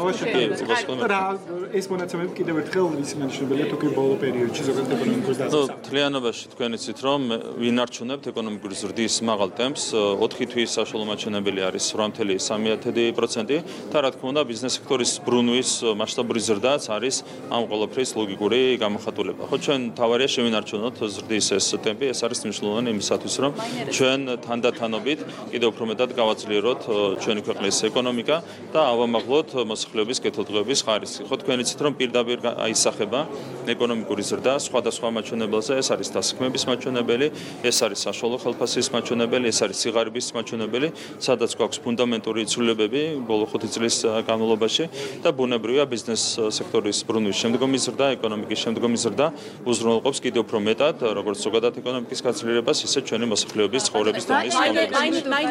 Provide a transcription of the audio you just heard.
ეს მონაცემები კიდევ ერთხელ ის მენიშნებელია თუ კი ბოლო პერიოდში ზოგადად ეკონომიკურ დასაწყისში. თლიანობაში თქვენ იცით რომ ვინარჩუნებთ ეკონომიკური ზრდის მაღალ ტემპს, 4 თვის საშუალო მაჩვენებელი არის 8.3% და რა თქმა უნდა ბიზნეს სექტორის ბრუნვის მასშტაბური ზრდაც არის ამ ყველაფრის ლოგიკური გამოხატულება. ხო ჩვენ თავარია შევინარჩუნოთ ზრდის ეს ტემპი, ეს არის მნიშვნელოვანი იმისათვის რომ ჩვენ თანდათანობით კიდევ უფრო მეტად გავაძლიეროთ ჩვენი ქვეყნის ეკონომიკა და ავამაღლოთ მოსახლეობის კეთილდღეობის ხარისხი. ხო თქვენ იცით რომ პირდაპირ აისახება ეკონომიკური ზრდა სხვადასხვა მაჩვენებელზე, ეს არის დასაქმების მაჩვენებელი, ეს არის საშუალო ხელფასის მაჩვენებელი, ეს არის სიღარიბის მაჩვენებელი, სადაც გვაქვს ფუნდამენტური ცვლილებები ბოლო 5 წლის განმავლობაში და ბუნებრივია ბიზნეს სექტორის ბრუნვის შემდგომი ზრდა, ეკონომიკის შემდგომი ზრდა უზრუნველყოფს კიდევ უფრო მეტად როგორც ზოგადად ეკონომიკის გაძლიერებას, ისე ჩვენი მოსახლეობის ცხოვრების დონის.